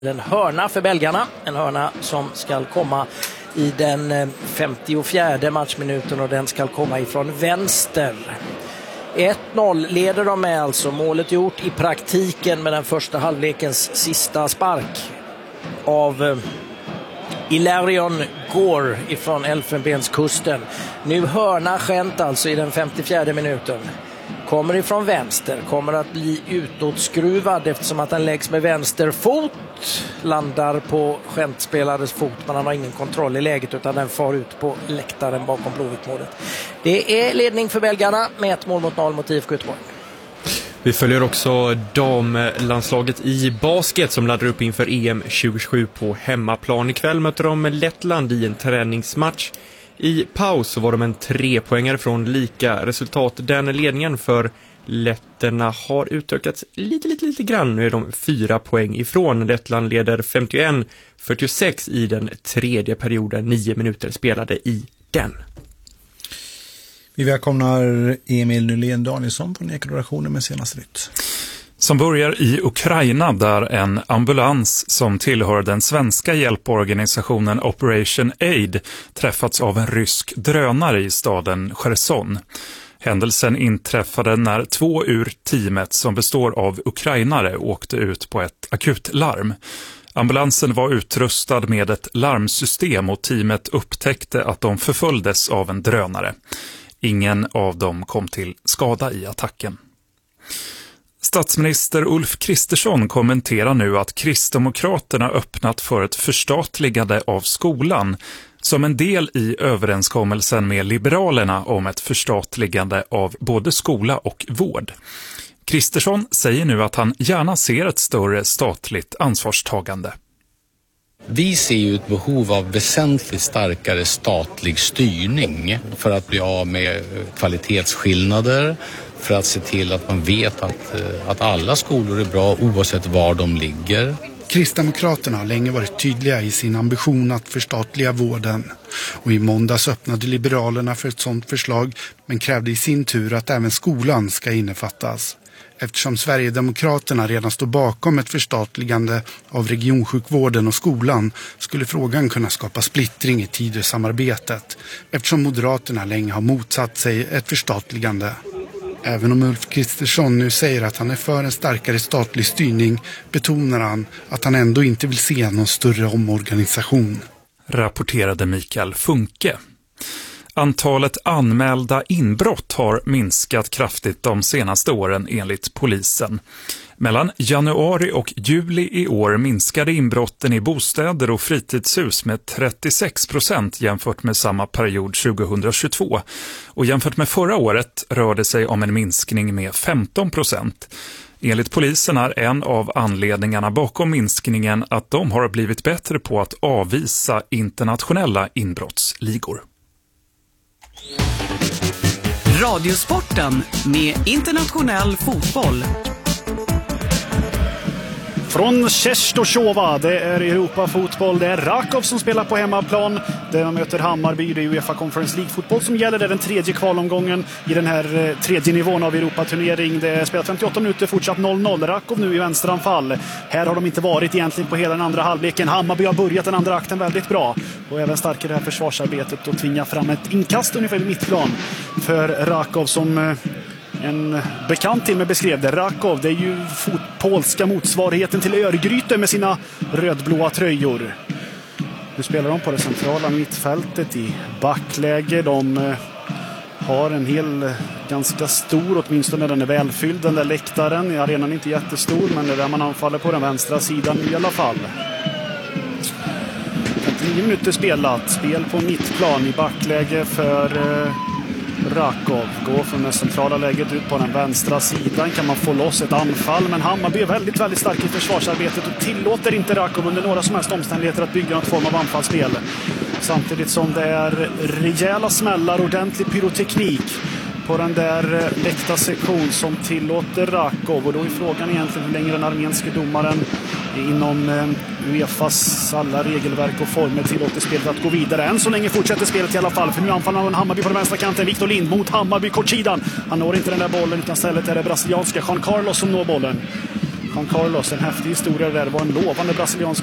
En hörna för belgarna, en hörna som ska komma i den 54:e matchminuten och den ska komma ifrån vänster. 1-0 leder de med, alltså målet gjort i praktiken med den första halvlekens sista spark av Ilarion Gore ifrån Elfenbenskusten. Nu hörna skänt alltså i den 54:e minuten. Kommer ifrån vänster, kommer att bli utåtskruvad eftersom att den läggs med vänster fot, landar på skämtspelares fot, men han har ingen kontroll i läget utan den far ut på läktaren bakom Blåvitt-målet. Det är ledning för belgarna med 1-0 mot IFK Göteborg. Vi följer också damlandslaget i basket som laddar upp inför EM 2027 på hemmaplan. Ikväll möter de Lettland i en träningsmatch. I paus så var de en 3-poängare från lika resultat. Den ledningen för letterna har utökats lite grann. Nu är de 4 poäng ifrån. Lettland leder 51-46 i den tredje perioden. 9 minuter spelade i den. Vi välkomnar Emil Nylén Danielsson från Ekoredaktionen med senaste nytt. Som börjar i Ukraina där en ambulans som tillhör den svenska hjälporganisationen Operation Aid träffats av en rysk drönare i staden Cherson. Händelsen inträffade när 2 ur teamet som består av ukrainare åkte ut på ett akutlarm. Ambulansen var utrustad med ett larmsystem och teamet upptäckte att de förföljdes av en drönare. Ingen av dem kom till skada i attacken. Statsminister Ulf Kristersson kommenterar nu att Kristdemokraterna öppnat för ett förstatligande av skolan som en del i överenskommelsen med Liberalerna om ett förstatligande av både skola och vård. Kristersson säger nu att han gärna ser ett större statligt ansvarstagande. Vi ser ju ett behov av väsentligt starkare statlig styrning för att bli av med kvalitetsskillnader, för att se till att man vet att alla skolor är bra oavsett var de ligger. Kristdemokraterna har länge varit tydliga i sin ambition att förstatliga vården. Och i måndags öppnade Liberalerna för ett sådant förslag men krävde i sin tur att även skolan ska innefattas. Eftersom Sverigedemokraterna redan står bakom ett förstatligande av regionsjukvården och skolan skulle frågan kunna skapa splittring i Tidösamarbetet eftersom Moderaterna länge har motsatt sig ett förstatligande. Även om Ulf Kristersson nu säger att han är för en starkare statlig styrning betonar han att han ändå inte vill se någon större omorganisation. Rapporterade Mikael Funke. Antalet anmälda inbrott har minskat kraftigt de senaste åren enligt polisen. Mellan januari och juli i år minskade inbrotten i bostäder och fritidshus med 36% jämfört med samma period 2022. Och jämfört med förra året rör det sig om en minskning med 15%. Enligt polisen är en av anledningarna bakom minskningen att de har blivit bättre på att avvisa internationella inbrottsligor. Radiosporten med internationell fotboll. Från Częstochowa, det är Europa-fotboll, det är Rakov som spelar på hemmaplan. Där de möter Hammarby, det är UEFA Conference League-fotboll som gäller. Det är den tredje kvalomgången i den här tredje nivån av Europaturnering. Det är spelat 58 minuter, fortsatt 0-0. Rakov nu i vänsteranfall. Här har de inte varit egentligen på hela den andra halvleken. Hammarby har börjat den andra akten väldigt bra. Och även starkare det här försvarsarbetet och tvinga fram ett inkast ungefär i mittplan för Rakov som... En bekant till mig beskrev det. Rakov, det är ju polska motsvarigheten till Örgryte med sina rödblåa tröjor. Nu spelar de på det centrala mittfältet i backläge. De har en hel ganska stor, åtminstone den är välfylld, den där läktaren. Arenan är inte jättestor, men det är där man anfaller på den vänstra sidan i alla fall. 59 minuter spelat. Spel på mittplan i backläge för... Rakov går från det centrala läget ut på den vänstra sidan. Kan man få loss ett anfall, men Hammarby är väldigt stark i försvarsarbetet och tillåter inte Rakov under några som helst omständigheter att bygga något form av anfallsspel. Samtidigt som det är rejäla smällar, ordentlig pyroteknik på den där läkta sektion som tillåter Rakov. Och då är frågan egentligen hur länge den armenske domaren inom UEFAs alla regelverk och former tillåter spelet att gå vidare. Än så länge fortsätter spelet i alla fall, för nu anfaller han Hammarby på den vänstra kanten. Victor Lind mot Hammarby, kortsidan. Han når inte den där bollen, utan istället är det brasilianska Juan Carlos som når bollen. Carlos. En häftig historia där. Det var en lovande brasiliansk